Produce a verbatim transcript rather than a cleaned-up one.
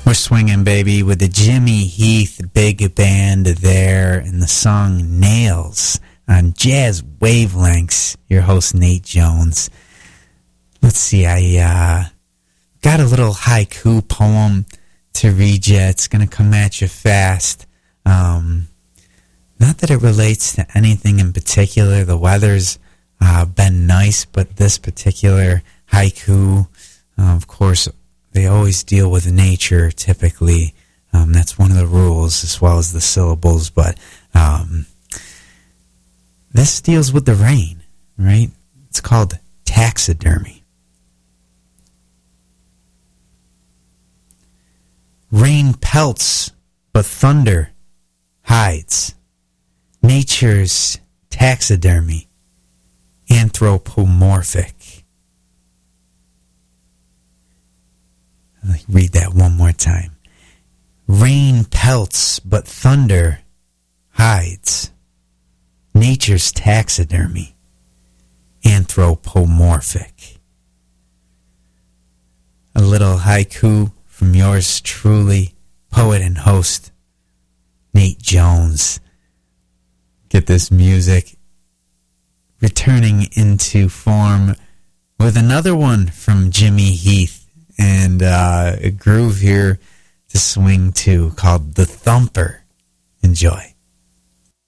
We're swinging, baby, with the Jimmy Heath Big Band there and the song Nails on Jazz Wavelengths. Your host, Nate Jones. Let's see, I uh, got a little haiku poem to read you. It's going to come at you fast. Um, not that it relates to anything in particular. The weather's uh, been nice, but this particular haiku, uh, of course, they always deal with nature, typically. Um, that's one of the rules, as well as the syllables. But um, this deals with the rain, right? It's called taxidermy. Rain pelts, but thunder hides. Nature's taxidermy, anthropomorphic. Let me read that one more time. Rain pelts, but thunder hides. Nature's taxidermy, anthropomorphic. A little haiku from yours truly, poet and host, Nate Jones. Get this music returning into form with another one from Jimmy Heath. And uh, a groove here to swing to called The Thumper. Enjoy.